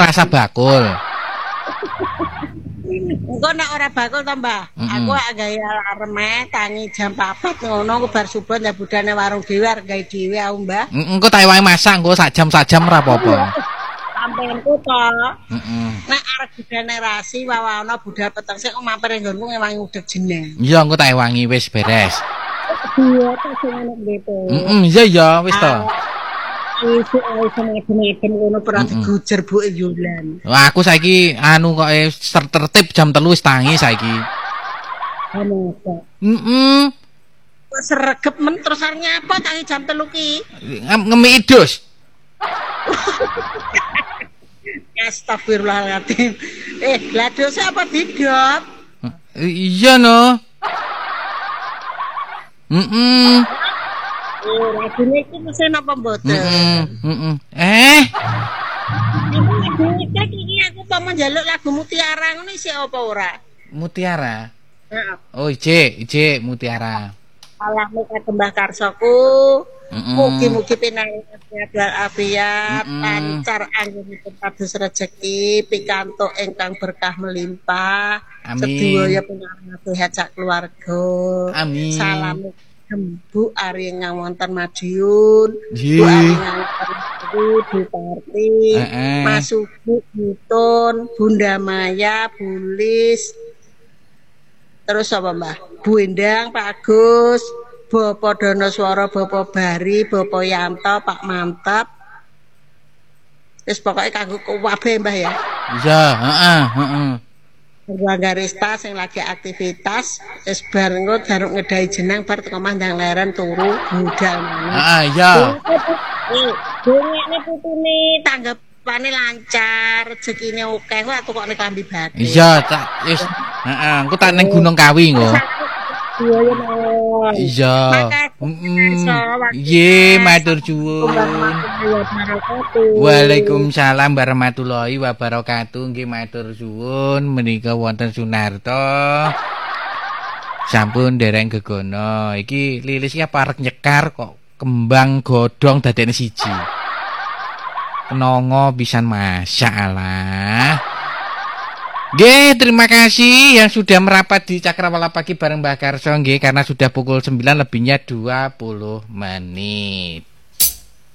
rasa bakul. Engko nek ora bakul to, Mbah. Aku gaya alarm tangi jam 4 ngono aku bar subuh ndak budane warung dhewe arep gawe dhewe aku, Mbah. Engko tak wae masak engko sak jam ora apa-apa. Sampeyanku to. Nek arep budane rasi wawana budal peteng sik mampir nggonku ngewangi udeg jeneng. Iya engko tak wangi wis beres. Iya tak sing ngono gitu. Iya wis to. Isu semacam ngono pernah digujer Bu Yulan. Wah, aku saiki anu kok tertib jam 3 wis tangi saiki. Anu kok. Sregep men terus arep nyapa tangi jam 3 ki. Ngemi idus. Astagfirullahaladzim. Lah dosa apa bidot? Iya no. Lagune iki mesen apa mboten? Iki aku mau njaluk lagu Mutiara ngono isih apa ora? Mutiara. Heeh. Oh, ije Mutiara. Alahmu Mbah Karsoku. Mugi-mugi pinanganipun afiat, lancar anggenipun pados rejeki, pikantuk ingkang berkah melimpah. Sedaya pinanganipun sehat sak keluarga. Amin. Salam Bu Ari ingkang wonten Madiun, Bu Ari ingkang wonten Bu Parti, Mas Subu Butun, Bunda Maya, Bulis. Terus apa Mbah? Bu Endang, Pak Agus, Bapak Donoswara, Bapak Bari, Bapak Yanto, Pak Mantap. Wis pokoke kanggo kabeh Mbah ya. Iya, heeh. Keluarga Rista sing lagi aktivitas wis bar engko garuk ngedai jeneng bar teko mandang leren turu budal maneh. Iya. Dene putune tanggapane lancar, rezekine akeh kok tukokne klambi batik. Iya, tak wis engko tak ning Gunung Kawi engko. Iya. Nggih, matur suwun. Waalaikumsalam warahmatullahi wabarakatuh. Nggih matur suwun menika wonten Sunarto. Sampun dereng gegono. Iki Lilis iki apa arek nyekar kok kembang godhong dadene siji. Kenongo pisan masyaallah. Nggih, terima kasih yang sudah merapat di Cakrawala Pagi bareng Mbah Karso nggih karena sudah pukul 9 lebihnya 20 menit.